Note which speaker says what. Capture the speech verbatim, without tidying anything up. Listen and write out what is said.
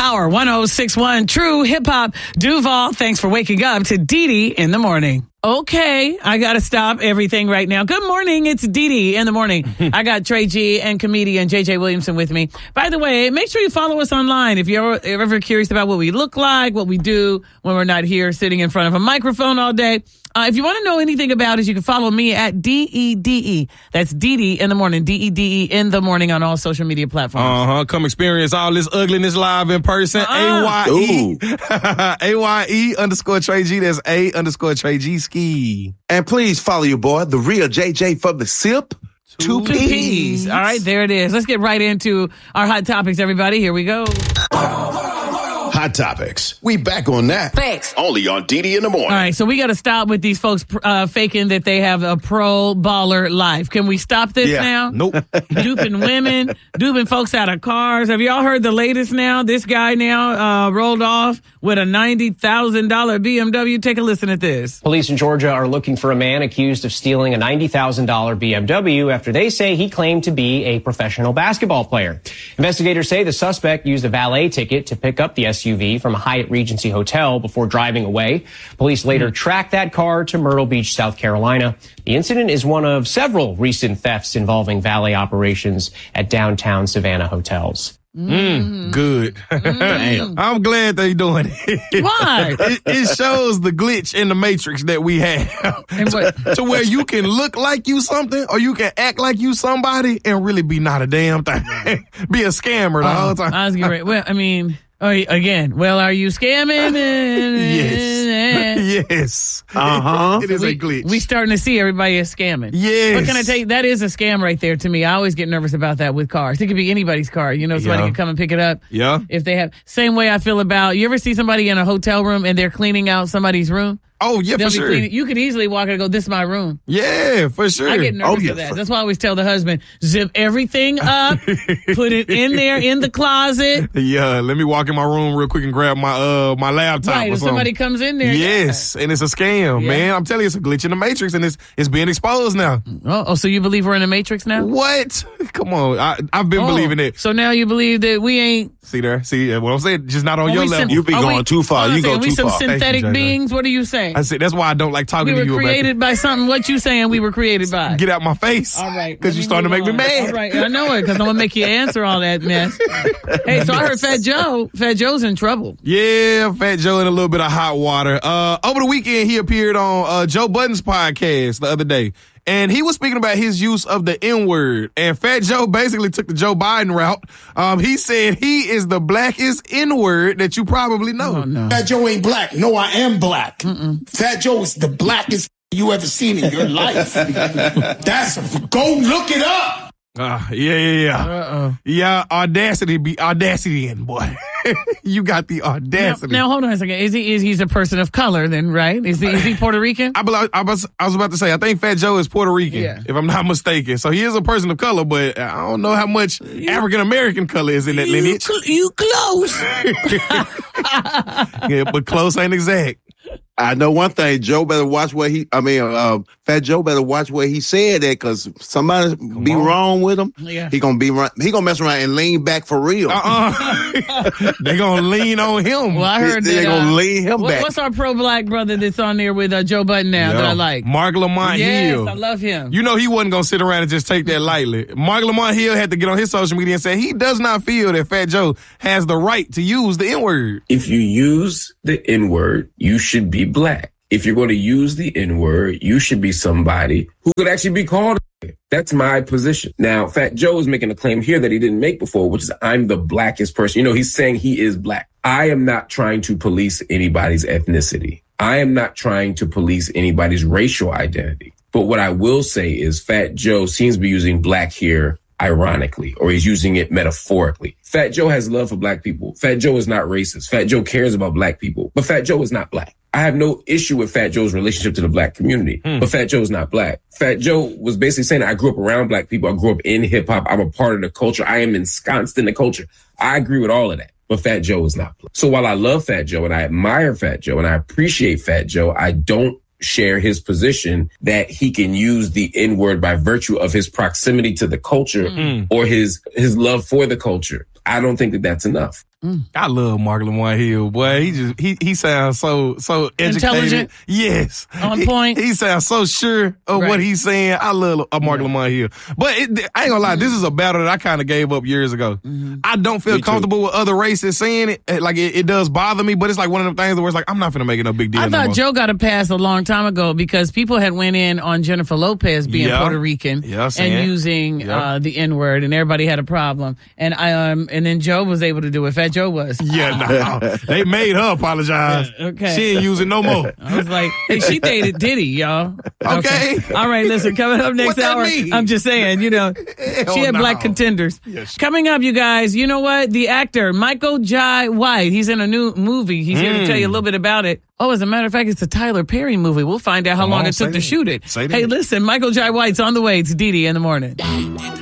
Speaker 1: Power one oh six point one True Hip Hop. Duval, thanks for waking up to Dee Dee in the morning. Okay, I got to stop everything right now. Good morning, it's Dee Dee in the morning. I got Trey G and comedian J J Williamson with me. By the way, make sure you follow us online if you're ever curious about what we look like, what we do when we're not here sitting in front of a microphone all day. Uh, if you want to know anything about us, you can follow me at D E D E. That's Dee Dee in the morning, D E D E in the morning on all social media platforms.
Speaker 2: Uh-huh. Come experience all this ugliness live in person.
Speaker 1: Uh-uh.
Speaker 2: A Y E. A Y E underscore Trey G. That's A underscore Trey G ski.
Speaker 3: And please follow your boy, the real J J from the SIP. Two,
Speaker 1: Two
Speaker 3: P's.
Speaker 1: P's. All right, there it is. Let's get right into our hot topics, everybody. Here we go.
Speaker 4: Hot Topics. We back on that.
Speaker 5: Thanks.
Speaker 4: Only on D D in the morning.
Speaker 1: All right, so we got to stop with these folks uh, faking that they have a pro baller life. Can we stop this
Speaker 3: Yeah.
Speaker 1: now?
Speaker 2: Nope.
Speaker 1: Duping women, duping folks out of cars. Have y'all heard the latest now? This guy now uh, rolled off with a ninety thousand dollars B M W. Take a listen at this.
Speaker 6: Police in Georgia are looking for a man accused of stealing a ninety thousand dollars B M W after they say he claimed to be a professional basketball player. Investigators say the suspect used a valet ticket to pick up the S U V from a Hyatt Regency hotel before driving away. Police later tracked that car to Myrtle Beach, South Carolina. The incident is one of several recent thefts involving valet operations at downtown Savannah hotels.
Speaker 2: Mm, good.
Speaker 1: Mm.
Speaker 2: I'm glad they doing it.
Speaker 1: Why?
Speaker 2: It, it shows the glitch in the matrix that we have
Speaker 1: And what-
Speaker 2: to, to where you can look like you something or you can act like you somebody and really be not a damn thing. Be a scammer the whole time.
Speaker 1: I was getting ready. Well, I mean, oh, again, well, are you scamming?
Speaker 2: Yes. Yes.
Speaker 3: Uh-huh.
Speaker 2: It is
Speaker 1: we,
Speaker 2: a glitch.
Speaker 1: We starting to see everybody is scamming.
Speaker 2: Yes.
Speaker 1: What can I tell you? That is a scam right there to me. I always get nervous about that with cars. It could be anybody's car. You know, somebody
Speaker 2: Yeah.
Speaker 1: can come and pick it up.
Speaker 2: Yeah.
Speaker 1: If they have, same way I feel about, you ever see somebody in a hotel room and they're cleaning out somebody's room?
Speaker 2: Oh, yeah,
Speaker 1: They'll
Speaker 2: for
Speaker 1: be
Speaker 2: sure.
Speaker 1: cleaning. You could easily walk in and go, this is my room.
Speaker 2: Yeah, for sure.
Speaker 1: I get nervous
Speaker 3: Oh, yeah.
Speaker 1: with that. That's why I always tell the husband, zip everything up, put it in there in the closet.
Speaker 2: Yeah, let me walk in my room real quick and grab my uh my laptop
Speaker 1: Right,
Speaker 2: or
Speaker 1: if
Speaker 2: something.
Speaker 1: somebody comes in there.
Speaker 2: Yes, and it's a scam,
Speaker 1: Yeah.
Speaker 2: man. I'm telling you, it's a glitch in the matrix, and it's it's being exposed now.
Speaker 1: Oh, oh, so you believe we're in the Matrix now?
Speaker 2: What? Come on, I, I've been
Speaker 1: Oh,
Speaker 2: believing it.
Speaker 1: So now you believe that we ain't.
Speaker 2: See there? See what I'm saying? Just not on
Speaker 1: are
Speaker 2: your
Speaker 1: we
Speaker 2: level.
Speaker 1: syn-
Speaker 3: You be
Speaker 1: are
Speaker 3: going
Speaker 1: we-
Speaker 3: too far.
Speaker 1: hold on
Speaker 3: You
Speaker 1: a
Speaker 3: go
Speaker 1: second, we
Speaker 3: too
Speaker 1: some
Speaker 3: far.
Speaker 2: Thank you,
Speaker 1: synthetic
Speaker 2: J J.
Speaker 1: beings? What are you saying?
Speaker 2: I said that's why I don't like talking
Speaker 1: We
Speaker 2: to
Speaker 1: were
Speaker 2: you about
Speaker 1: created by something. What you saying we were created by?
Speaker 2: Get out my face.
Speaker 1: All right.
Speaker 2: Because
Speaker 1: let
Speaker 2: you
Speaker 1: me
Speaker 2: starting to
Speaker 1: move
Speaker 2: make me
Speaker 1: on.
Speaker 2: mad.
Speaker 1: All right. I know it because I'm going to make you answer all that mess. Hey, so I heard Fat Joe. Fat Joe's in trouble.
Speaker 2: Yeah, Fat Joe in a little bit of hot water. Uh, over the weekend, he appeared on uh, Joe Budden's podcast the other day. And he was speaking about his use of the N-word. And Fat Joe basically took the Joe Biden route. Um, he said he is the blackest N-word that you probably know.
Speaker 1: Oh, no.
Speaker 7: Fat Joe ain't black. No, I am black. Fat Joe is the blackest you ever seen in your life. That's go look it up.
Speaker 2: Uh, yeah, yeah, yeah.
Speaker 1: Uh-oh.
Speaker 2: Yeah, audacity be audacity in, boy. You got the
Speaker 1: Now,
Speaker 2: audacity.
Speaker 1: now, hold on a second. Is he is he's a person of color then, right? Is he, is he Puerto Rican?
Speaker 2: I, bel- I, was, I was about to say, I think Fat Joe is Puerto Rican,
Speaker 1: Yeah.
Speaker 2: if I'm not mistaken. So he is a person of color, but I don't know how much African American color is in that lineage.
Speaker 1: cl- you close.
Speaker 2: Yeah, but close ain't exact.
Speaker 3: I know one thing. Joe better watch what he, I mean, uh, Fat Joe better watch what he said that because somebody be
Speaker 2: on.
Speaker 3: wrong with him.
Speaker 1: Yeah.
Speaker 3: He gonna be, run- he gonna mess around and lean back for real.
Speaker 2: Uh-uh. They gonna lean on him.
Speaker 1: Well, I heard
Speaker 3: They
Speaker 1: that.
Speaker 3: gonna
Speaker 1: uh,
Speaker 3: lean him
Speaker 1: what-
Speaker 3: back.
Speaker 1: What's our pro-black brother that's on there with uh, Joe Budden now that I
Speaker 2: Yeah.
Speaker 1: like?
Speaker 2: Mark Lamont
Speaker 1: Yes,
Speaker 2: Hill.
Speaker 1: I love him.
Speaker 2: You know he wasn't going to sit around and just take that lightly. Mark Lamont Hill had to get on his social media and say he does not feel that Fat Joe has the right to use the N-word.
Speaker 8: If you use the N-word, you should be black. If you're going to use the N-word, you should be somebody who could actually be called. That's my position. Now, Fat Joe is making a claim here that he didn't make before, which is I'm the blackest person. You know, he's saying he is black. I am not trying to police anybody's ethnicity. I am not trying to police anybody's racial identity. But what I will say is Fat Joe seems to be using black here ironically, or he's using it metaphorically. Fat Joe has love for black people. Fat Joe is not racist. Fat Joe cares about black people, but Fat Joe is not black. I have no issue with Fat Joe's relationship to the black community, hmm. but Fat Joe is not black. Fat Joe was basically saying, I grew up around black people. I grew up in hip hop. I'm a part of the culture. I am ensconced in the culture. I agree with all of that, but Fat Joe is not black. So while I love Fat Joe and I admire Fat Joe and I appreciate Fat Joe, I don't share his position that he can use the N-word by virtue of his proximity to the culture mm. or his his love for the culture. I don't think that that's enough.
Speaker 1: Mm.
Speaker 2: I love Mark Lamar Hill, boy. He just he he sounds so so educated.
Speaker 1: Intelligent?
Speaker 2: Yes,
Speaker 1: On
Speaker 2: he,
Speaker 1: point.
Speaker 2: He sounds so sure of
Speaker 1: Right.
Speaker 2: what he's saying. I love uh, Mark
Speaker 1: Yeah.
Speaker 2: Lamar Hill, but it, I ain't gonna lie. This is a battle that I kind of gave up years ago.
Speaker 1: Mm-hmm.
Speaker 2: I don't feel
Speaker 3: Me too.
Speaker 2: comfortable with other races saying it. Like it, it does bother me, but it's like one of them things where it's like I'm not gonna make it no big deal.
Speaker 1: I
Speaker 2: no
Speaker 1: thought
Speaker 2: more.
Speaker 1: Joe got a pass a long time ago because people had went in on Jennifer Lopez being
Speaker 2: Yeah.
Speaker 1: Puerto Rican
Speaker 2: Yeah, I seen
Speaker 1: and
Speaker 2: it.
Speaker 1: using
Speaker 2: Yeah.
Speaker 1: uh, the N word, and everybody had a problem. And I um and then Joe was able to do it. Fat Joe was.
Speaker 2: Yeah, no, they made her apologize.
Speaker 1: Yeah, okay.
Speaker 2: She ain't use it no more.
Speaker 1: I was like, hey, she dated Diddy, y'all.
Speaker 2: Okay.
Speaker 1: All right, listen, coming up next
Speaker 2: What that
Speaker 1: hour.
Speaker 2: mean?
Speaker 1: I'm just saying, you know,
Speaker 2: Hell
Speaker 1: she had
Speaker 2: no.
Speaker 1: black contenders.
Speaker 2: Yes.
Speaker 1: Coming up, you guys, you know what? The actor, Michael Jai White, he's in a new movie. He's here to tell you a little bit about it. Oh, as a matter of fact, it's a Tyler Perry movie. We'll find out how
Speaker 2: Come
Speaker 1: long
Speaker 2: on,
Speaker 1: it took
Speaker 2: say
Speaker 1: to
Speaker 2: that.
Speaker 1: shoot it.
Speaker 2: Say that.
Speaker 1: Hey, listen, Michael Jai White's on the way to Didi in the morning.